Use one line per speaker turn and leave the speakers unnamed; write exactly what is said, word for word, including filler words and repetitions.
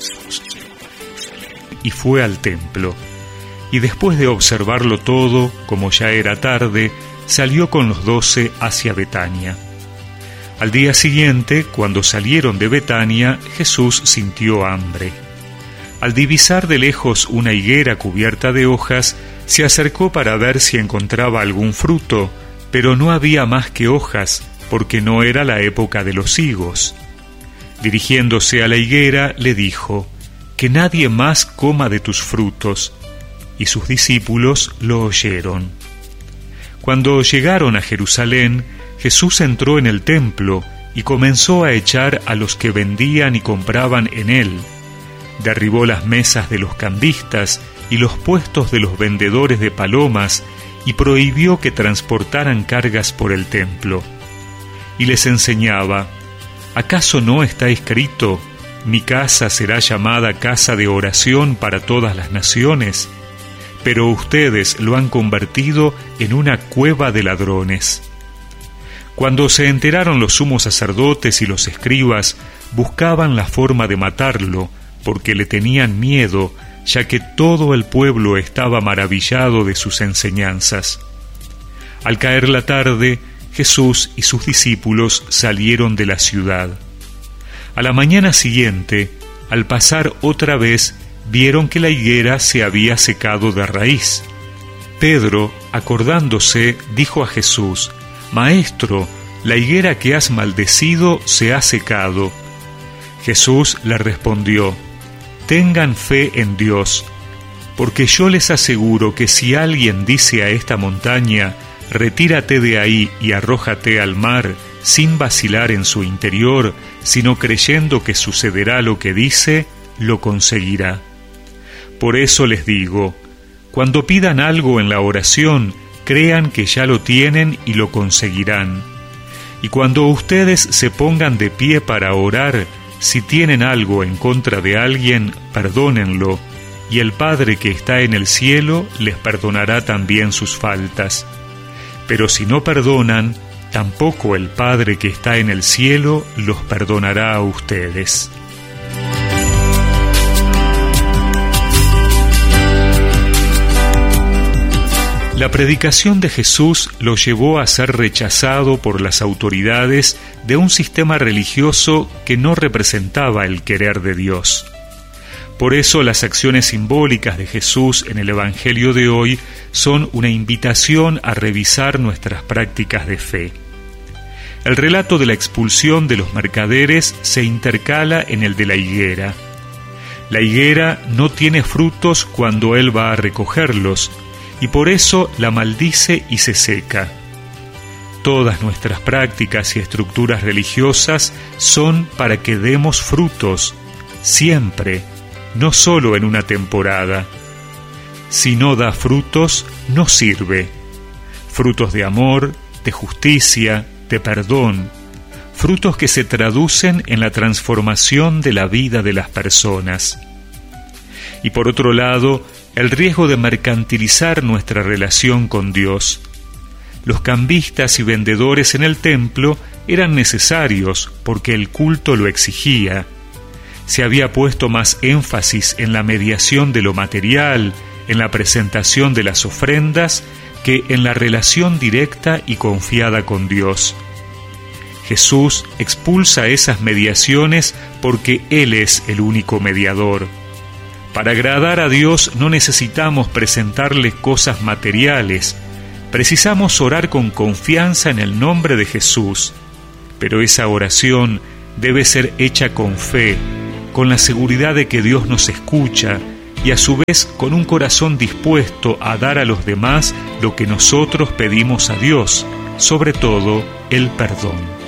y fue al templo. Y después de observarlo todo, como ya era tarde, salió con los doce hacia Betania. Al día siguiente, cuando salieron de Betania, Jesús sintió hambre. Al divisar de lejos una higuera cubierta de hojas, se acercó para ver si encontraba algún fruto, pero no había más que hojas, porque no era la época de los higos. Dirigiéndose a la higuera, le dijo: «Que nadie más coma de tus frutos». Y sus discípulos lo oyeron. Cuando llegaron a Jerusalén, Jesús entró en el templo y comenzó a echar a los que vendían y compraban en él. Derribó las mesas de los cambistas y los puestos de los vendedores de palomas y prohibió que transportaran cargas por el templo. Y les enseñaba: ¿acaso no está escrito: mi casa será llamada casa de oración para todas las naciones? Pero ustedes lo han convertido en una cueva de ladrones. Cuando se enteraron los sumos sacerdotes y los escribas, buscaban la forma de matarlo, porque le tenían miedo, ya que todo el pueblo estaba maravillado de sus enseñanzas. Al caer la tarde, Jesús y sus discípulos salieron de la ciudad. A la mañana siguiente, al pasar otra vez, vieron que la higuera se había secado de raíz. Pedro, acordándose, dijo a Jesús: «Maestro, la higuera que has maldecido se ha secado». Jesús le respondió: «Tengan fe en Dios, porque yo les aseguro que si alguien dice a esta montaña: retírate de ahí y arrójate al mar, sin vacilar en su interior, sino creyendo que sucederá lo que dice, lo conseguirá. Por eso les digo, cuando pidan algo en la oración, crean que ya lo tienen y lo conseguirán. Y cuando ustedes se pongan de pie para orar, si tienen algo en contra de alguien, perdónenlo, y el Padre que está en el cielo les perdonará también sus faltas. Pero si no perdonan, tampoco el Padre que está en el cielo los perdonará a ustedes». La predicación de Jesús lo llevó a ser rechazado por las autoridades de un sistema religioso que no representaba el querer de Dios. Por eso las acciones simbólicas de Jesús en el Evangelio de hoy son una invitación a revisar nuestras prácticas de fe. El relato de la expulsión de los mercaderes se intercala en el de la higuera. La higuera no tiene frutos cuando él va a recogerlos, y por eso la maldice y se seca. Todas nuestras prácticas y estructuras religiosas son para que demos frutos, siempre, no solo en una temporada. Si no da frutos, no sirve. Frutos de amor, de justicia, de perdón, frutos que se traducen en la transformación de la vida de las personas. Y por otro lado, el riesgo de mercantilizar nuestra relación con Dios. Los cambistas y vendedores en el templo eran necesarios porque el culto lo exigía. Se había puesto más énfasis en la mediación de lo material, en la presentación de las ofrendas, que en la relación directa y confiada con Dios. Jesús expulsa esas mediaciones porque Él es el único mediador. Para agradar a Dios no necesitamos presentarle cosas materiales, precisamos orar con confianza en el nombre de Jesús, pero esa oración debe ser hecha con fe, con la seguridad de que Dios nos escucha y a su vez con un corazón dispuesto a dar a los demás lo que nosotros pedimos a Dios, sobre todo el perdón.